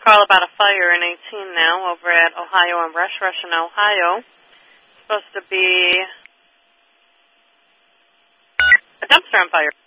call about a fire in 18 now over at Ohio and Rush in Ohio. Supposed to be a dumpster on fire.